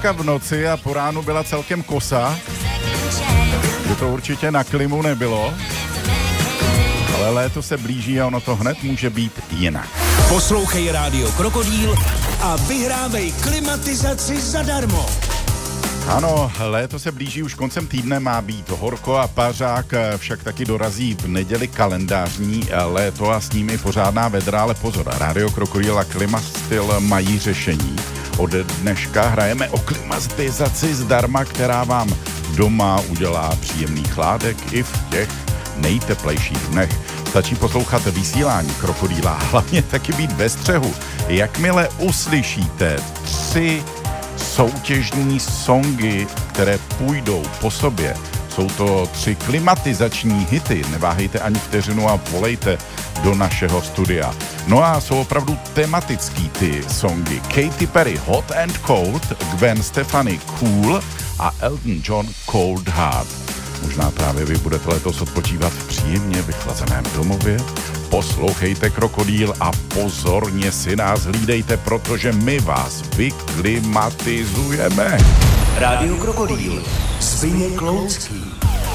dneska v noci a po ránu byla celkem kosa, že to určitě na klimu nebylo, ale léto se blíží a ono to hned může být jinak. Poslouchej Rádio Krokodýl a vyhrávej klimatizaci zadarmo. Ano, léto se blíží, už koncem týdne má být horko a pařák, však taky dorazí v neděli kalendářní léto a s nimi pořádná vedra, ale pozor, Rádio Krokodýl a Klimastyl mají řešení. Od dneška hrajeme o klimatizaci zdarma, která vám doma udělá příjemný chládek i v těch nejteplejších dnech. Stačí poslouchat vysílání Krokodýla, hlavně taky být ve střehu. Jakmile uslyšíte 3 soutěžní songy, které půjdou po sobě, jsou to 3 klimatizační hity, neváhejte ani vteřinu a volejte do našeho studia. No a jsou opravdu tematický ty songy. Katy Perry Hot and Cold, Gwen Stefani Cool a Elton John Cold Heart. Možná právě vy budete letos odpočívat v příjemně vychlazeném domově. Poslouchejte Krokodýl a pozorně si nás hlídejte, protože my vás vyklimatizujeme. Rádio Krokodýl. Zbyněk Loucký.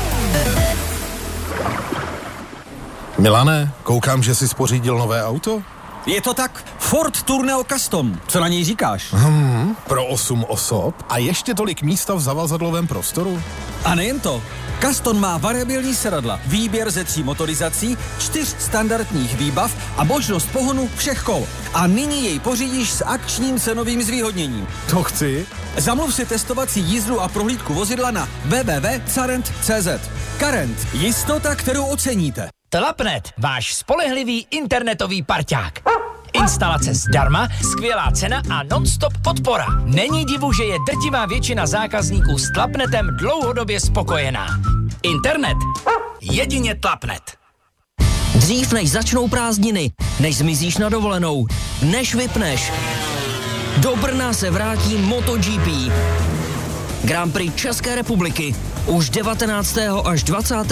Milane, koukám, že jsi spořídil nové auto? Je to tak, Ford Tourneo Custom. Co na něj říkáš? Pro 8 osob a ještě tolik místa v zavazadlovém prostoru? A nejen to. Custom má variabilní sedadla, výběr ze 3 motorizací, 4 standardních výbav a možnost pohonu všech kol. A nyní jej pořídíš s akčním cenovým zvýhodněním. To chci. Zamluv si testovací jízdu a prohlídku vozidla na www.carent.cz. Carent. Jistota, kterou oceníte. Tlapnet, váš spolehlivý internetový parťák. Instalace zdarma, skvělá cena a non-stop podpora. Není divu, že je drtivá většina zákazníků s Tlapnetem dlouhodobě spokojená. Internet. Jedině Tlapnet. Dřív než začnou prázdniny, než zmizíš na dovolenou, než vypneš. Do Brna se vrátí MotoGP. Grand Prix České republiky už 19. až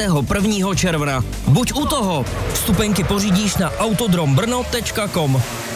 21. června. Buď u toho. Vstupenky pořídíš na autodrombrno.com.